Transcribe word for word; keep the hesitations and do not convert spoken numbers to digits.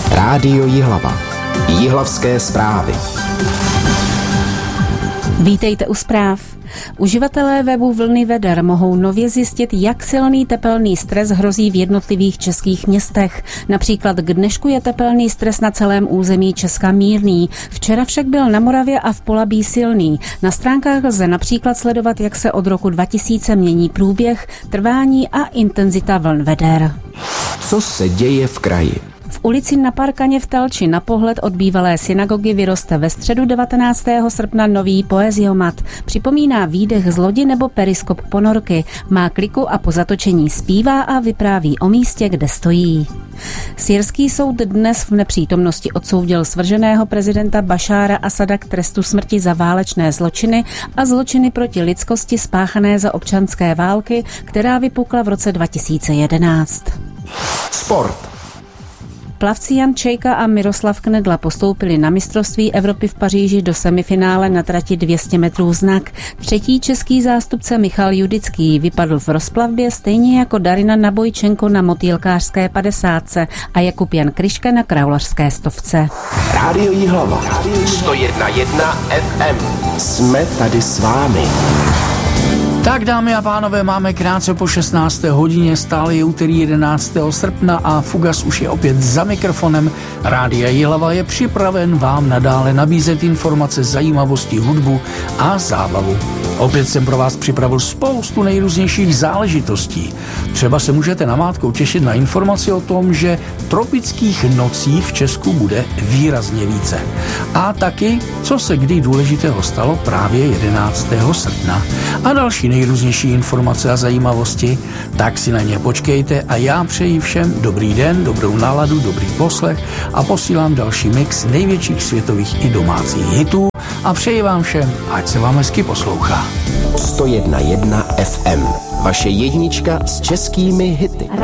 Rádio Jihlava. Jihlavské zprávy. Vítejte u zpráv. Uživatelé webu Vlny veder mohou nově zjistit, jak silný tepelný stres hrozí v jednotlivých českých městech. Například k dnešku je tepelný stres na celém území Česka mírný. Včera však byl na Moravě a v Polabí silný. Na stránkách lze například sledovat, jak se od roku dva tisíce mění průběh, trvání a intenzita vln veder. Co se děje v kraji? V ulici Na Parkaně v Telči na pohled od bývalé synagogy vyroste ve středu devatenáctého srpna nový poeziomat. Připomíná výdech z lodi nebo periskop ponorky. Má kliku a po zatočení zpívá a vypráví o místě, kde stojí. Syrský soud dnes v nepřítomnosti odsoudil svrženého prezidenta Bašára Asada k trestu smrti za válečné zločiny a zločiny proti lidskosti spáchané za občanské války, která vypukla v roce dva tisíce jedenáct. Sport. Plavci Jan Čejka a Miroslav Knedla postoupili na mistrovství Evropy v Paříži do semifinále na trati dvě stě metrů znak. Třetí český zástupce Michal Judický vypadl v rozplavbě stejně jako Darina Nabojčenko na motýlkářské padesátce a Jakub Jan Kryška na kraulařské stovce. Rádio Jihlava. sto jedna jedna ef em. Jsme tady s vámi. Tak, dámy a pánové, máme krátce po šestnácté hodině, stále je úterý jedenáctého srpna a Fugas už je opět za mikrofonem. Rádia Jihlava je připraven vám nadále nabízet informace, zajímavosti, hudbu a zábavu. Opět jsem pro vás připravil spoustu nejrůznějších záležitostí. Třeba se můžete namátkou těšit na informaci o tom, že tropických nocí v Česku bude výrazně více. A taky, co se kdy důležitého stalo právě jedenáctého srpna. A další nejrůznější informace a zajímavosti, tak si na ně počkejte a já přeji všem dobrý den, dobrou náladu, dobrý poslech a posílám další mix největších světových i domácích hitů a přeji vám všem, ať se vám hezky poslouchá. sto jedna jedna ef em. Vaše jednička s českými hity.